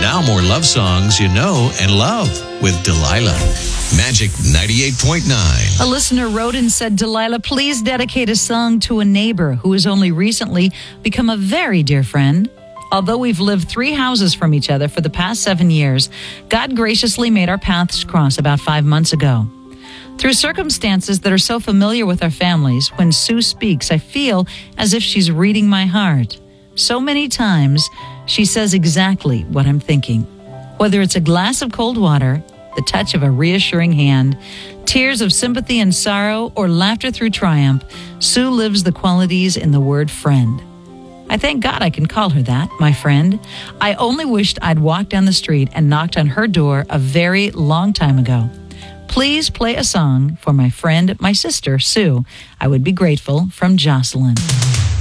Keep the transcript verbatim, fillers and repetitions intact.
Now more love songs you know and love with Delilah. Magic ninety-eight point nine. A listener wrote and said, Delilah, please dedicate a song to a neighbor who has only recently become a very dear friend. Although we've lived three houses from each other for the past seven years, God graciously made our paths cross about five months ago. Through circumstances that are so familiar with our families, when Sue speaks, I feel as if she's reading my heart. So many times, she says exactly what I'm thinking. Whether it's a glass of cold water, the touch of a reassuring hand, tears of sympathy and sorrow, or laughter through triumph, Sue lives the qualities in the word friend. I thank God I can call her that, my friend. I only wished I'd walked down the street and knocked on her door a very long time ago. Please play a song for my friend, my sister, Sue. I would be grateful. From Jocelyn.